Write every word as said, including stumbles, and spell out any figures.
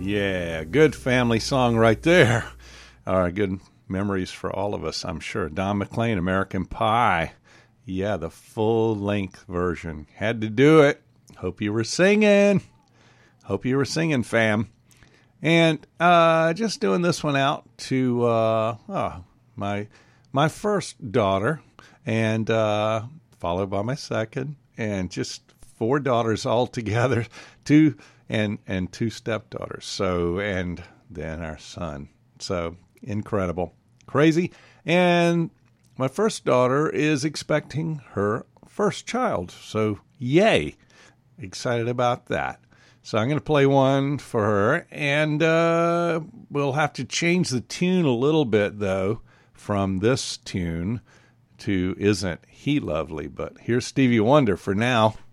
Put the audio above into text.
Yeah, good family song right there. All right, good memories for all of us, I'm sure. Don McLean, American Pie. Yeah, the full-length version. Had to do it. Hope you were singing. Hope you were singing, fam. And uh, just doing this one out to uh, oh, my my first daughter, and uh, followed by my second, and just four daughters all together, two and and two stepdaughters. So and then our son. So incredible, crazy. And my first daughter is expecting her first child. So yay, excited about that. So I'm going to play one for her, and uh, we'll have to change the tune a little bit, though, from this tune to Isn't He Lovely? But here's Stevie Wonder for now.